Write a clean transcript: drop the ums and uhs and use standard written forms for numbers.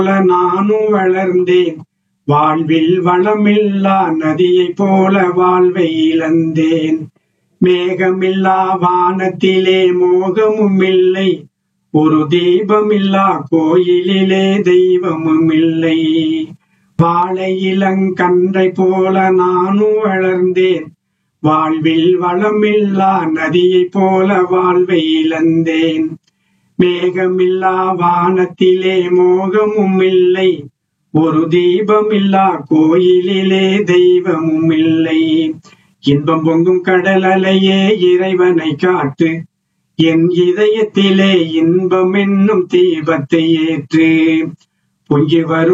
நானும் வளர்ந்தேன். வாழ்வில் வளமில்லா நதியைப் போல வாழ்வை இழந்தேன். மேகமில்லா வானத்திலே மோகமும் இல்லை. ஒரு தீபமில்லா கோயிலிலே தெய்வமும் இல்லை. வாழை இளங்கன்றை போல நானும் வளர்ந்தேன். வாழ்வில் வளமில்லா நதியைப் போல வாழ்வை இழந்தேன். மேகமில்லா வானத்திலே மோகமும் இல்லை. ஒரு தீபமில்லா கோயிலிலே தெய்வமும் இல்லை. இன்பம் பொங்கும் கடல் அலையே இறைவனை காட்டு. என் இதயத்திலே இன்பம் என்னும் தீபத்தை ஏற்று. பொங்கி வரும்